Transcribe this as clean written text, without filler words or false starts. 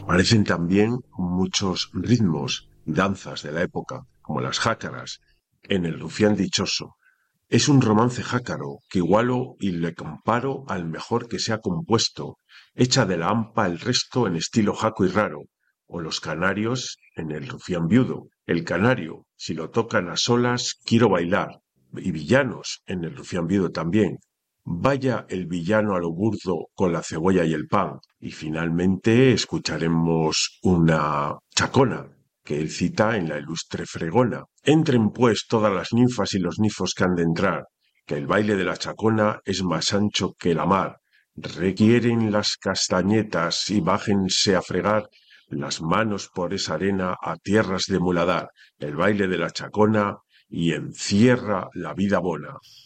Aparecen también muchos ritmos y danzas de la época, como las jácaras, en El Rufián Dichoso. Es un romance jácaro que igualo y le comparo al mejor que se ha compuesto, echa de la hampa el resto en estilo jaco y raro, o Los Canarios en El Rufián Viudo. El canario, si lo tocan a solas, quiero bailar, y villanos en El Rufián Viudo también. Vaya el villano a lo burdo con la cebolla y el pan. Y finalmente escucharemos una chacona que él cita en la ilustre fregona. Entren pues todas las ninfas y los nifos que han de entrar, que el baile de la chacona es más ancho que la mar. Requieren las castañetas y bájense a fregar las manos por esa arena a tierras de muladar. El baile de la chacona y encierra la vida bona.